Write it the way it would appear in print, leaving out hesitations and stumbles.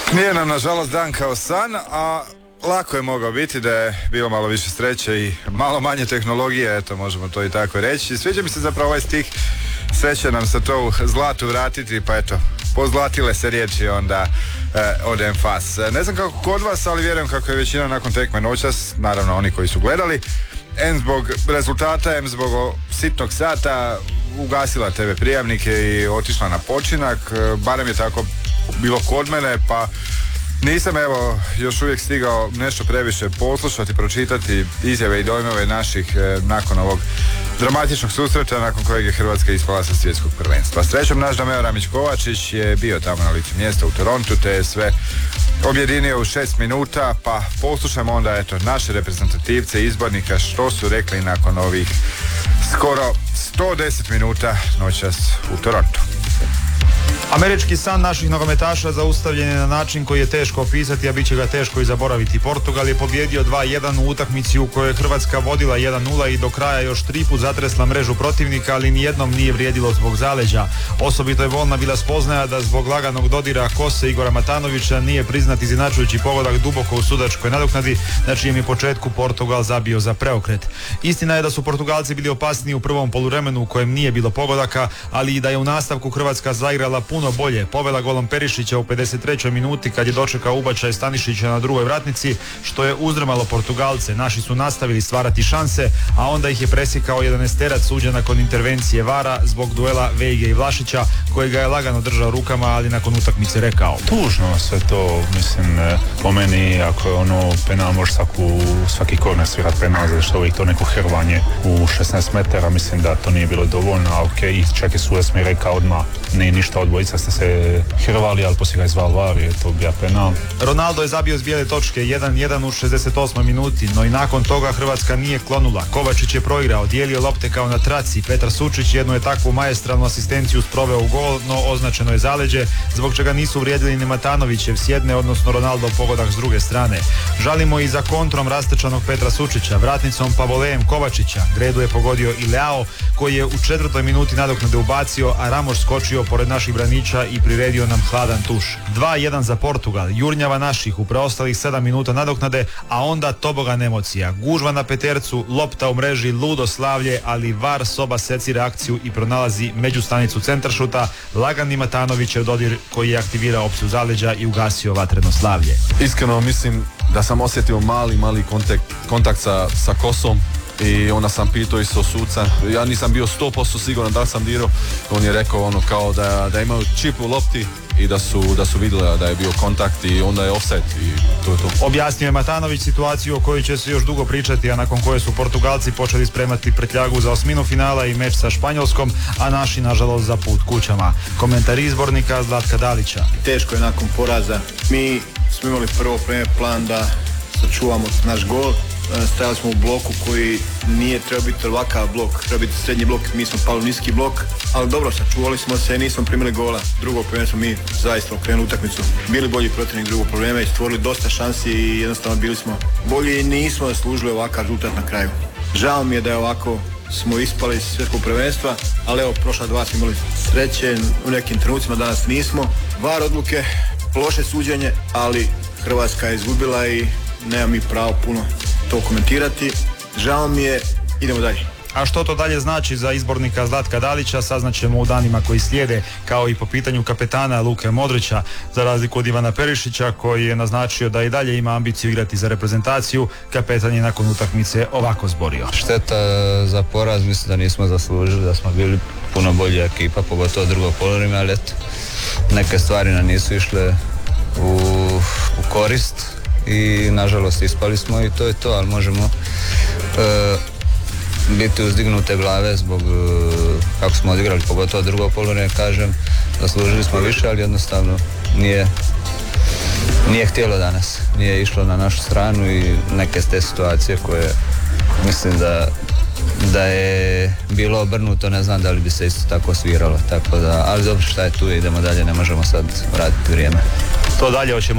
Nije nam nažalost dan kao san, a lako je mogao biti da je bilo malo više sreće i malo manje tehnologije, eto možemo to i tako reći. Sviđa mi se zapravo ovaj stih, sve će nam se to u zlatu vratiti, pa eto, pozlatile se riječi onda od Enfas. Ne znam kako kod vas, ali vjerujem kako je većina nakon tekme noćas, naravno oni koji su gledali, em zbog rezultata, em zbog sitnog sata ugasila TV prijamnike i otišla na počinak, barem je tako bilo kod mene, pa nisam evo još uvijek stigao nešto previše poslušati, pročitati izjave i dojmove naših nakon ovog dramatičnog susreta nakon kojeg je Hrvatska ispala sa svjetskog prvenstva. Srećom naš Dameo Ramić-Kovačić je bio tamo na licu mjesta u Torontu, te je sve objedinio u 6 minuta, pa poslušajmo onda eto naše reprezentativce izbornika što su rekli nakon ovih skoro 110 minuta noćas u Torontu. Američki san naših nogometaša zaustavljen je na način koji je teško opisati, a bit će ga teško i zaboraviti. Portugal je pobjedio 2-1 u utakmici u kojoj je Hrvatska vodila 1-0 i do kraja još 3 put zatresla mrežu protivnika, ali nijednom nije vrijedilo zbog zaleđa. Osobito je bolna bila spoznaja da zbog laganog dodira kose Igora Matanovića nije priznat izjednačujući pogodak duboko u sudačkoj nadoknadi, na čijem je početku Portugal zabio za preokret. Istina je da su Portugalci bili opasniji u prvom poluvremenu u kojem nije bilo pogodaka, ali i da je u nastavku Hrvatska zaigrala puno bolje. Povela golom Perišića u 53. minuti kad je dočekao ubačaj Stanišića na drugoj vratnici, što je uzdrmalo Portugalce. Naši su nastavili stvarati šanse, a onda ih je presjekao 11-terac suđen nakon intervencije VAR-a zbog duela Vejge i Vlašića, kojega je lagano držao rukama, ali nakon utakmice rekao: tužno sve to, mislim, po meni ako je penal može svaki korner svirat penal, zato što uvijek to neko hrvanje u 16 metara, mislim da to nije bilo dovoljno, a okej, čak je sudac mi rekao odmah, nije ništa, odvojica ste se hrvali, ali poslije ga izval VAR, je to bio penal. Ronaldo je zabio s bijele točke 1-1 u 68. minuti, no i nakon toga Hrvatska nije klonula. Kovačić je proigrao, dijelio lopte kao na traci, Petar Sučić jednu je takvu maestralnu asistenciju sproveo u gol, no označeno je zaleđe, zbog čega nisu vrijedili ni Matanovićev s jedne, odnosno Ronaldo pogodak s druge strane. Žalimo i za kontrom rastečanog Petra Sučića, vratnicom Pavolejem Kovačića. Gredu je pogodio i Leao, koji je u 4. minuti nadoknade ubacio, a Ramos skočio pored naših braniča i priredio nam hladan tuš. 2-1 za Portugal, jurnjava naših u preostalih 7 minuta nadoknade, a onda tobogan emocija. Gužva na petercu, lopta u mreži, ludo slavlje, ali VAR soba seci reakciju i pronalazi međustanicu centaršuta, lagani Matanovićev dodir koji je aktivirao opciju zaleđa i ugasio vatreno slavlje. Iskreno mislim da sam osjetio mali kontakt sa kosom i onda sam pitao isto suca, ja nisam bio 100% siguran da li sam dirao, on je rekao kao da imaju čip u lopti i da su vidjeli da je bio kontakt i onda je offset i to je to. Objasnio je Matanović situaciju o kojoj će se još dugo pričati, a nakon koje su Portugalci počeli spremati prtljagu za osminu finala i meč sa Španjolskom, a naši nažalost za put kućama. Komentar izbornika Zlatka Dalića: teško je nakon poraza. Mi smo imali prvo plan da sačuvamo naš gol. Stajali smo u bloku koji nije trebao biti ovakav blok, treba biti srednji blok, mi smo pali u niski blok, ali dobro, sačuvali smo se i nismo primili gola. Drugo probleme smo mi zaista okrenuli utakmicu, bili bolji protivnik drugo probleme i stvorili dosta šansi i jednostavno bili smo bolji i nismo zaslužili ovakav rezultat na kraju. Žao mi je da je ovako smo ispali iz svjetskog prvenstva, ali evo, prošla dva smo imali sreće, u nekim trenucima danas nismo. VAR odluke, loše suđenje, ali Hrvatska je izgubila i nema mi pravo puno to komentirati. Žao mi je, idemo dalje. A što to dalje znači za izbornika Zlatka Dalića saznaćemo u danima koji slijede, kao i po pitanju kapetana Luke Modrića, za razliku od Ivana Perišića koji je naznačio da i dalje ima ambiciju igrati za reprezentaciju. Kapetan je nakon utakmice ovako zborio: šteta za poraz, mislim da nismo zaslužili, da smo bili puno bolja ekipa, pogotovo drugo poluvreme, ali eto, neke stvari nam nisu išle u korist i nažalost ispali smo i to je to, ali možemo biti uzdignute glave zbog kako smo odigrali, pogotovo drugo poluvreme, kažem, zaslužili smo više, ali jednostavno nije htjelo danas, nije išlo na našu stranu i neke ste situacije koje mislim da je bilo obrnuto, ne znam da li bi se isto tako sviralo, tako da, ali dobro, šta je tu, idemo dalje, ne možemo sad vratiti vrijeme. To dalje hoćemo